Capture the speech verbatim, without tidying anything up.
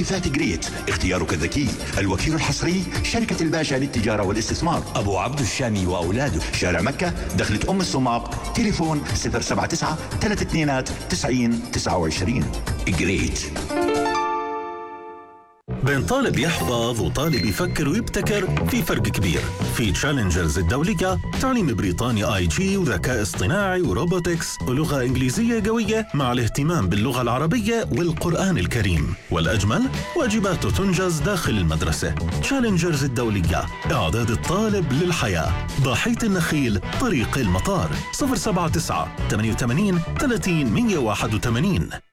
فات جريت، اختيارك الذكي. الوكيل الحصري شركة الباشا للتجارة والاستثمار، أبو عبد الشامي وأولاده، شارع مكة، دخلة أم الصماق، تليفون صفر سبعة تسعة ثلاثة اثنين تسعين تسعة وعشرين. جريت. بين طالب يحفظ وطالب يفكر ويبتكر في فرق كبير. في تشالنجرز الدولية تعليم بريطاني آي جي وذكاء اصطناعي وروبوتكس ولغة إنجليزية قوية مع الاهتمام باللغة العربية والقرآن الكريم، والأجمل واجباته تنجز داخل المدرسة. تشالنجرز الدولية، إعداد الطالب للحياة. ضاحية النخيل، طريق المطار. صفر سبعة تسعة ثمانية ثمانين ثلاثين مئة وواحد وثمانين.